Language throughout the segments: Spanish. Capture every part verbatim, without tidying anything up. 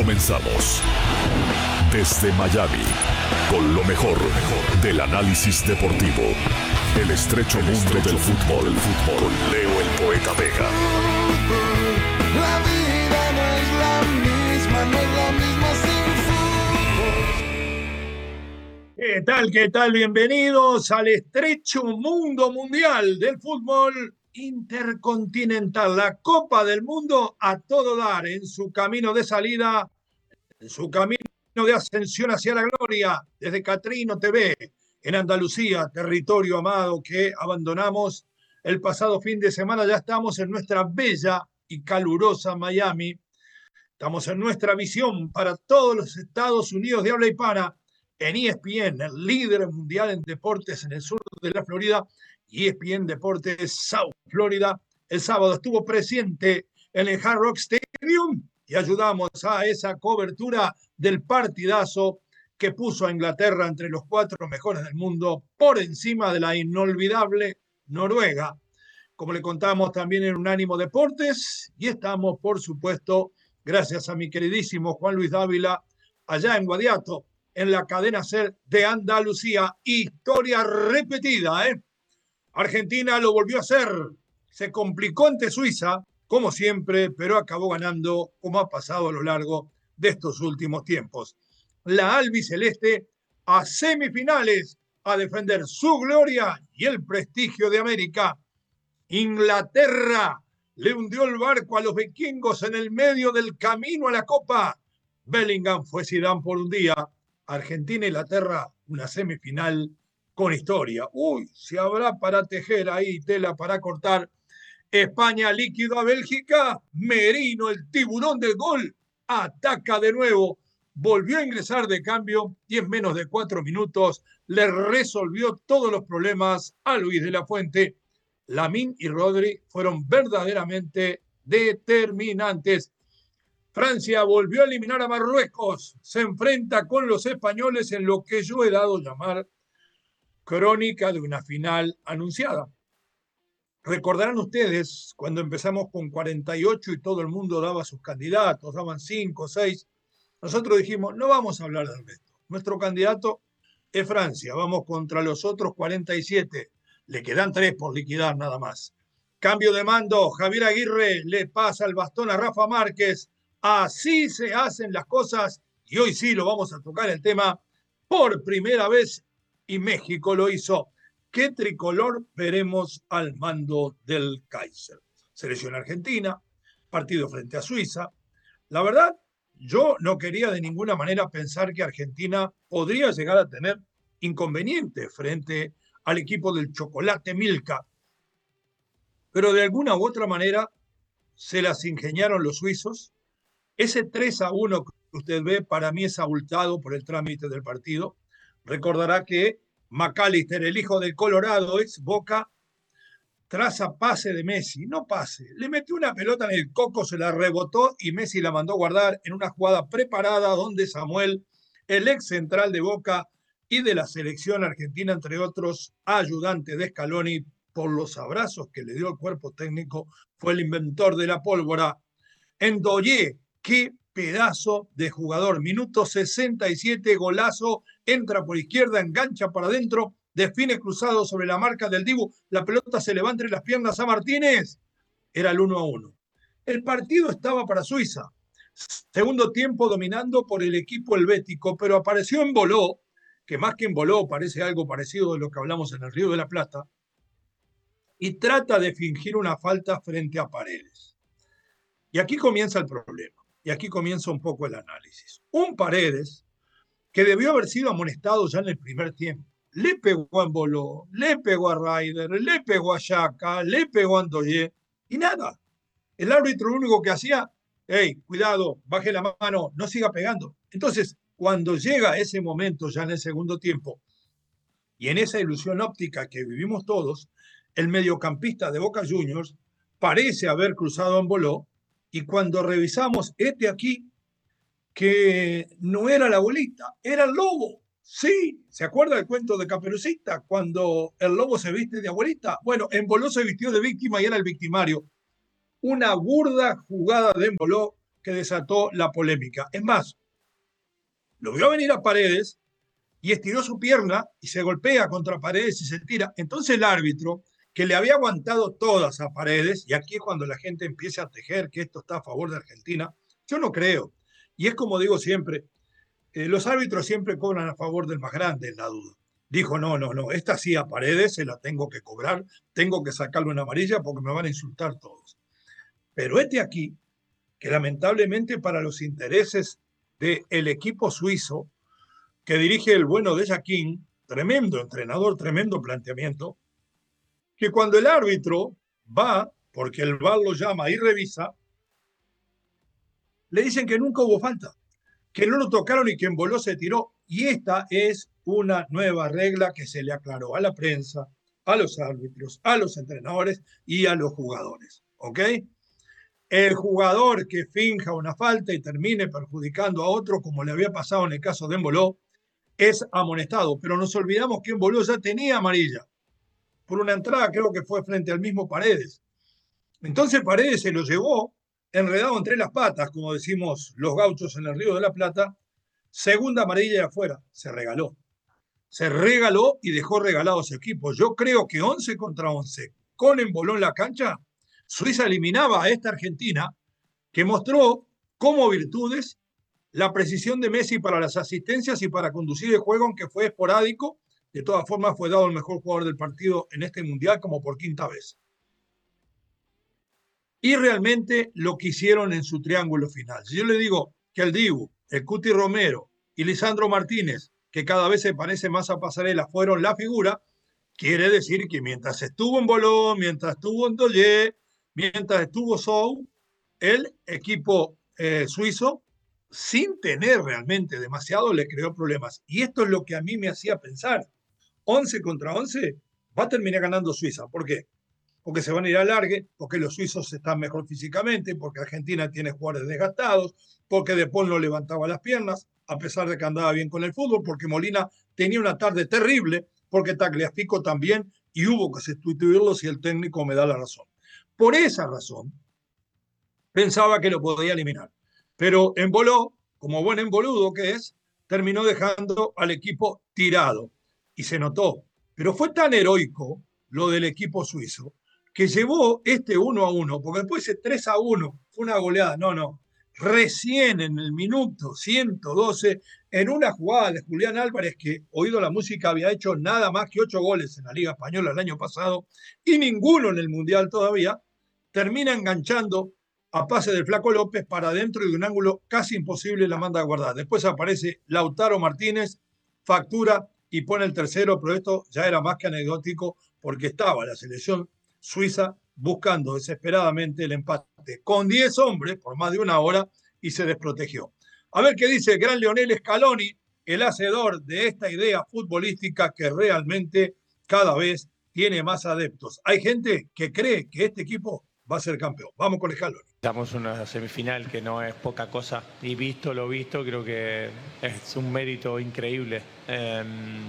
Comenzamos. Desde Miami, con lo mejor, del análisis deportivo. El estrecho mundo del fútbol, el fútbol. Con Leo el Poeta Vega. La vida no es la misma, no es la misma sin fútbol. ¿Qué tal, qué tal? Bienvenidos al estrecho mundo mundial del fútbol intercontinental. La Copa del Mundo a todo dar en su camino de salida, en su camino de ascensión hacia la gloria, desde Catrino T V, en Andalucía, territorio amado que abandonamos el pasado fin de semana. Ya estamos en nuestra bella y calurosa Miami. Estamos en nuestra visión para todos los Estados Unidos de habla hispana, en E S P N, el líder mundial en deportes en el sur de la Florida, E S P N Deportes South Florida. El sábado estuvo presente en el Hard Rock Stadium y ayudamos a esa cobertura del partidazo que puso a Inglaterra entre los cuatro mejores del mundo por encima de la inolvidable Noruega. Como le contamos también en Unánimo Deportes, y estamos, por supuesto, gracias a mi queridísimo Juan Luis Dávila, allá en Guadiato, en la cadena SER de Andalucía. Historia repetida, ¿eh? Argentina lo volvió a hacer. Se complicó ante Suiza, como siempre, pero acabó ganando, como ha pasado a lo largo de estos últimos tiempos. La albiceleste a semifinales, a defender su gloria y el prestigio de América. Inglaterra le hundió el barco a los vikingos en el medio del camino a la Copa. Bellingham fue Zidane por un día. Argentina e Inglaterra, una semifinal con historia. Uy, si habrá para tejer ahí, tela para cortar. España liquidó a Bélgica. Merino, el tiburón del gol, ataca de nuevo. Volvió a ingresar de cambio y en menos de cuatro minutos le resolvió todos los problemas a Luis de la Fuente. Lamine y Rodri fueron verdaderamente determinantes. Francia volvió a eliminar a Marruecos. Se enfrenta con los españoles en lo que yo he dado a llamar crónica de una final anunciada. Recordarán ustedes cuando empezamos con cuarenta y ocho y todo el mundo daba sus candidatos, daban cinco, seis. Nosotros dijimos, no vamos a hablar del resto. Nuestro candidato es Francia. Vamos contra los otros cuarenta y siete. Le quedan tres por liquidar nada más. Cambio de mando. Javier Aguirre le pasa el bastón a Rafa Márquez. Así se hacen las cosas y hoy sí lo vamos a tocar el tema por primera vez y México lo hizo. ¿Qué tricolor veremos al mando del Kaiser? Selección argentina, partido frente a Suiza. La verdad, yo no quería de ninguna manera pensar que Argentina podría llegar a tener inconvenientes frente al equipo del chocolate Milka, pero de alguna u otra manera se las ingeniaron los suizos. Ese tres a uno que usted ve para mí es abultado por el trámite del partido. Recordará que McAllister, el hijo del Colorado, ex Boca, traza pase de Messi, no pase, le metió una pelota en el coco, se la rebotó y Messi la mandó guardar en una jugada preparada donde Samuel, el ex central de Boca y de la selección argentina, entre otros ayudantes de Scaloni, por los abrazos que le dio el cuerpo técnico, fue el inventor de la pólvora. Ndoye, qué pedazo de jugador. Minuto sesenta y siete, golazo, entra por izquierda, engancha para adentro, define cruzado sobre la marca del Dibu, la pelota se le va entre las piernas a Martínez. Era el uno a uno. El partido estaba para Suiza. Segundo tiempo dominando por el equipo helvético, pero apareció Embolo, que más que Embolo parece algo parecido de lo que hablamos en el Río de la Plata, y trata de fingir una falta frente a Paredes. Y aquí comienza el problema. Y aquí comienza un poco el análisis. Un Paredes que debió haber sido amonestado ya en el primer tiempo. Le pegó a Embolo, le pegó a Ryder, le pegó a Xhaka, le pegó a Ndoye y nada. El árbitro lo único que hacía, hey, cuidado, baje la mano, no siga pegando. Entonces, cuando llega ese momento ya en el segundo tiempo y en esa ilusión óptica que vivimos todos, el mediocampista de Boca Juniors parece haber cruzado a Embolo. Y cuando revisamos este aquí, que no era la abuelita, era el lobo. Sí, ¿se acuerda del cuento de Caperucita? Cuando el lobo se viste de abuelita. Bueno, Embolo se vistió de víctima y era el victimario. Una burda jugada de Embolo que desató la polémica. Es más, lo vio venir a Paredes y estiró su pierna y se golpea contra Paredes y se tira. Entonces el árbitro, que le había aguantado todas a Paredes, y aquí es cuando la gente empieza a tejer que esto está a favor de Argentina, yo no creo. Y es como digo siempre, eh, los árbitros siempre cobran a favor del más grande, en la duda. Dijo, no, no, no, esta sí a Paredes se la tengo que cobrar, tengo que sacarle una amarilla porque me van a insultar todos. Pero este aquí, que lamentablemente para los intereses del equipo suizo, que dirige el bueno de Jaquín, tremendo entrenador, tremendo planteamiento, que cuando el árbitro va, porque el V A R lo llama y revisa, le dicen que nunca hubo falta, que no lo tocaron y que en voló se tiró. Y esta es una nueva regla que se le aclaró a la prensa, a los árbitros, a los entrenadores y a los jugadores. ¿Ok? El jugador que finja una falta y termine perjudicando a otro, como le había pasado en el caso de Emboló, es amonestado. Pero nos olvidamos que Emboló ya tenía amarilla por una entrada, creo que fue frente al mismo Paredes. Entonces Paredes se lo llevó enredado entre las patas, como decimos los gauchos en el Río de la Plata. Segunda amarilla de afuera, se regaló. Se regaló y dejó regalado a su equipo. Yo creo que once contra once, con Emboló en la cancha, Suiza eliminaba a esta Argentina que mostró como virtudes la precisión de Messi para las asistencias y para conducir el juego, aunque fue esporádico. De todas formas, fue dado el mejor jugador del partido en este mundial como por quinta vez. Y realmente lo que hicieron en su triángulo final. Si yo le digo que el Dibu, el Cuti Romero y Lisandro Martínez, que cada vez se parece más a Pasarela, fueron la figura, quiere decir que mientras estuvo en Bolón, mientras estuvo en Doye, mientras estuvo Sou, el equipo eh, suizo, sin tener realmente demasiado, le creó problemas. Y esto es lo que a mí me hacía pensar. once contra once va a terminar ganando Suiza. ¿Por qué? Porque se van a ir al largue, porque los suizos están mejor físicamente, porque Argentina tiene jugadores desgastados, porque De Paul no levantaba las piernas, a pesar de que andaba bien con el fútbol, porque Molina tenía una tarde terrible, porque Tagliafico también, y hubo que sustituirlo si el técnico me da la razón. Por esa razón, pensaba que lo podía eliminar. Pero Emboló, como buen emboludo que es, terminó dejando al equipo tirado. Y se notó. Pero fue tan heroico lo del equipo suizo que llevó este uno a uno, porque después ese tres a uno fue una goleada. No, no. Recién en el minuto ciento doce, en una jugada de Julián Álvarez, que oído la música había hecho nada más que ocho goles en la Liga Española el año pasado y ninguno en el Mundial todavía, termina enganchando a pase del Flaco López para adentro y de un ángulo casi imposible la manda a guardar. Después aparece Lautaro Martínez, factura y pone el tercero, pero esto ya era más que anecdótico porque estaba la selección suiza buscando desesperadamente el empate con diez hombres por más de una hora y se desprotegió. A ver qué dice el gran Lionel Scaloni, el hacedor de esta idea futbolística que realmente cada vez tiene más adeptos. Hay gente que cree que este equipo va a ser campeón. Vamos con Scaloni. Estamos en una semifinal que no es poca cosa y visto lo visto creo que es un mérito increíble. Eh,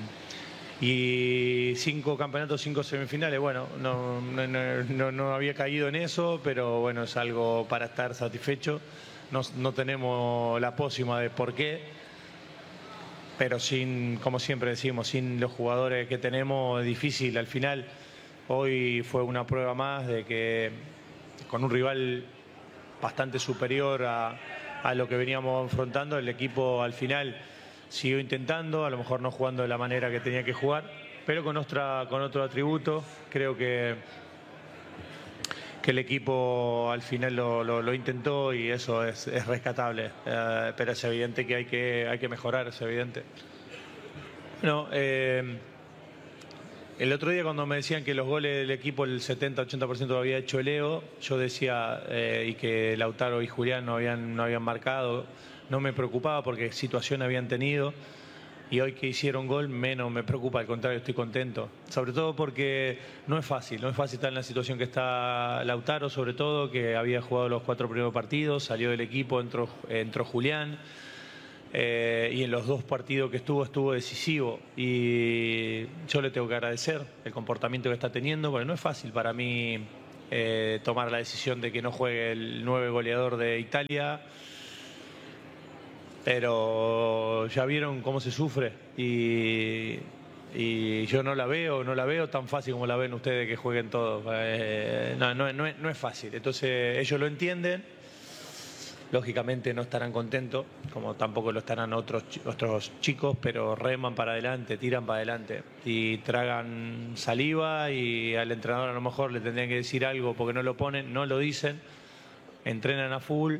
y cinco campeonatos, cinco semifinales, bueno, no, no, no, no había caído en eso, pero bueno, es algo para estar satisfecho. No, no tenemos la pócima de por qué, pero sin, como siempre decimos, sin los jugadores que tenemos es difícil. Al final, hoy fue una prueba más de que con un rival bastante superior a, a lo que veníamos enfrentando, el equipo al final siguió intentando, a lo mejor no jugando de la manera que tenía que jugar, pero con, otra, con otro atributo. Creo que, que el equipo al final lo, lo, lo intentó y eso es, es rescatable, eh, pero es evidente que hay, que hay que mejorar, es evidente. Bueno, eh, el otro día cuando me decían que los goles del equipo el setenta ochenta por ciento lo había hecho Leo, yo decía eh, y que Lautaro y Julián no habían, no habían marcado, no me preocupaba porque situación habían tenido y hoy que hicieron gol menos me preocupa, al contrario, estoy contento. Sobre todo porque no es fácil, no es fácil estar en la situación que está Lautaro, sobre todo, que había jugado los cuatro primeros partidos, salió del equipo, entró, entró Julián. Eh, y en los dos partidos que estuvo, estuvo decisivo y yo le tengo que agradecer el comportamiento que está teniendo, porque no es fácil para mí eh, tomar la decisión de que no juegue el nueve goleador de Italia. Pero ya vieron cómo se sufre y, y yo no la veo, no la veo tan fácil como la ven ustedes que jueguen todos. Eh, no, no, no, es, no es fácil. Entonces ellos lo entienden. Lógicamente no estarán contentos, como tampoco lo estarán otros, otros chicos, pero reman para adelante, tiran para adelante y tragan saliva, y al entrenador a lo mejor le tendrían que decir algo porque no lo ponen, no lo dicen, entrenan a full,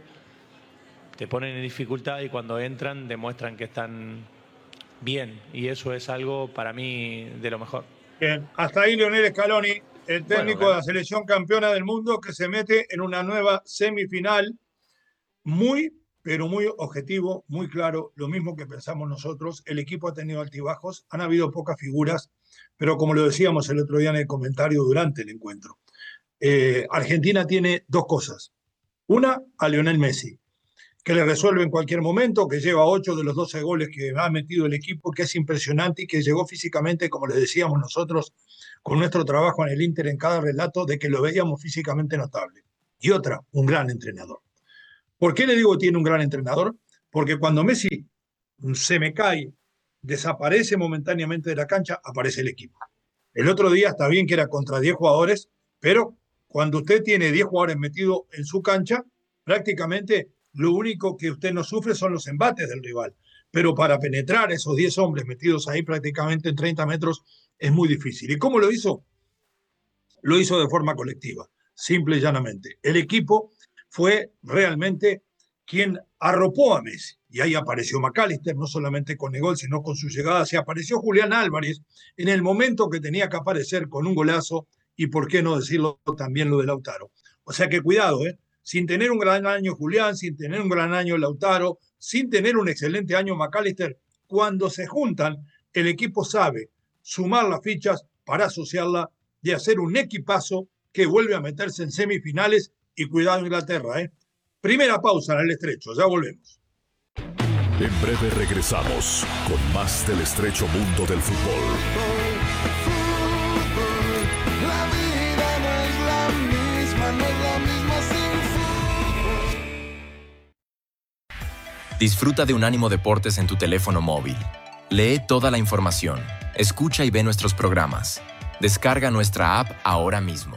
te ponen en dificultad y cuando entran demuestran que están bien, y eso es algo para mí de lo mejor. Bien, hasta ahí Lionel Scaloni, el técnico bueno, de la selección campeona del mundo, que se mete en una nueva semifinal. Muy, pero muy objetivo, muy claro, lo mismo que pensamos nosotros. El equipo ha tenido altibajos, han habido pocas figuras, pero como lo decíamos el otro día en el comentario durante el encuentro, eh, Argentina tiene dos cosas. Una, a Lionel Messi, que le resuelve en cualquier momento, que lleva ocho de los doce goles que ha metido el equipo, que es impresionante y que llegó físicamente, como le decíamos nosotros, con nuestro trabajo en el Inter en cada relato, de que lo veíamos físicamente notable. Y otra, un gran entrenador. ¿Por qué le digo que tiene un gran entrenador? Porque cuando Messi se me cae, desaparece momentáneamente de la cancha, aparece el equipo. El otro día está bien que era contra diez jugadores, pero cuando usted tiene diez jugadores metidos en su cancha, prácticamente lo único que usted no sufre son los embates del rival. Pero para penetrar esos diez hombres metidos ahí prácticamente en treinta metros es muy difícil. ¿Y cómo lo hizo? Lo hizo de forma colectiva, simple y llanamente. El equipo fue realmente quien arropó a Messi. Y ahí apareció McAllister, no solamente con el gol, sino con su llegada. Se apareció Julián Álvarez en el momento que tenía que aparecer con un golazo, y por qué no decirlo también lo de Lautaro. O sea que cuidado, ¿eh? Sin tener un gran año Julián, sin tener un gran año Lautaro, sin tener un excelente año McAllister, cuando se juntan, el equipo sabe sumar las fichas para asociarla y hacer un equipazo que vuelve a meterse en semifinales. Y cuidado Inglaterra, ¿eh? Primera pausa en el estrecho, ya volvemos. En breve regresamos con más del estrecho mundo del fútbol. La vida no es la misma, no es la misma sin fútbol. Disfruta de Unánimo Deportes en tu teléfono móvil. Lee toda la información, escucha y ve nuestros programas. Descarga nuestra app ahora mismo.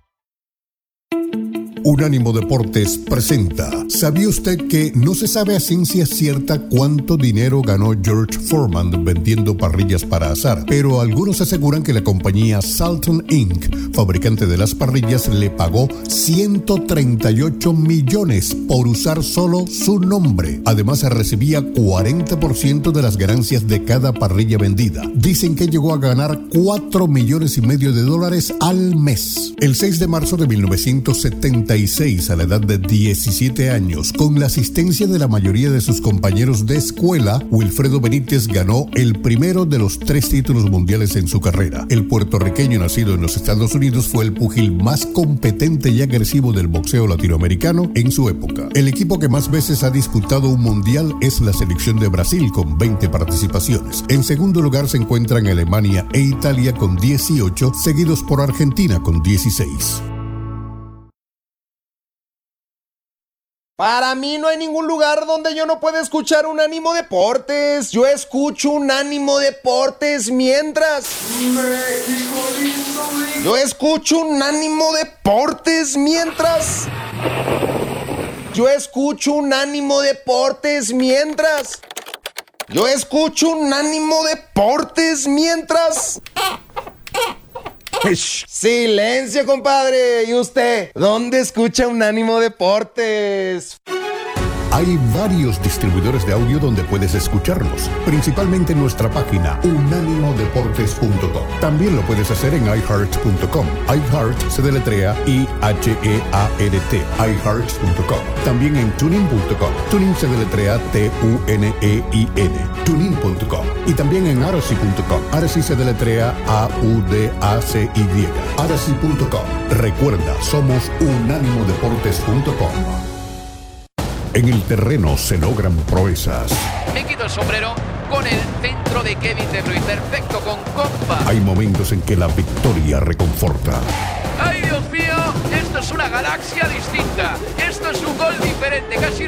Unánimo Deportes presenta. ¿Sabía usted que no se sabe a ciencia cierta cuánto dinero ganó George Foreman vendiendo parrillas para asar? Pero algunos aseguran que la compañía Salton incorporated, fabricante de las parrillas, le pagó ciento treinta y ocho millones por usar solo su nombre. Además, recibía cuarenta por ciento de las ganancias de cada parrilla vendida. Dicen que llegó a ganar cuatro millones y medio de dólares al mes. El seis de marzo de mil novecientos setenta y seis, a la edad de diecisiete años, con la asistencia de la mayoría de sus compañeros de escuela, Wilfredo Benítez ganó el primero de los tres títulos mundiales en su carrera. El puertorriqueño nacido en los Estados Unidos fue el púgil más competente y agresivo del boxeo latinoamericano en su época. El equipo que más veces ha disputado un mundial es la selección de Brasil, con veinte participaciones. En segundo lugar se encuentran Alemania e Italia con dieciocho, seguidos por Argentina con dieciséis. Para mí no hay ningún lugar donde yo no pueda escuchar Unánimo Deportes. Yo escucho Unánimo Deportes mientras... Yo escucho Unánimo Deportes mientras... Yo escucho Unánimo Deportes mientras... Yo escucho Unánimo Deportes mientras... Silencio, compadre. ¿Y usted? ¿Dónde escucha Unánimo Deportes? Hay varios distribuidores de audio donde puedes escucharnos, principalmente en nuestra página unánimo deportes punto com. También lo puedes hacer en i heart punto com. iHeart se deletrea I H E A R T, i heart punto com. También en tunin punto com. Tunin se deletrea T U N E I N, tunin punto com. Y también en aracy punto com. Aracy se deletrea A U D A C Y, aracy punto com. Recuerda, somos unánimo deportes punto com. En el terreno se logran proezas. Me quito el sombrero con el centro de Kevin De Bruyne, perfecto con compa. Hay momentos en que la victoria reconforta. ¡Ay, Dios mío! ¡Es es una galaxia distinta. Esto es un gol diferente, casi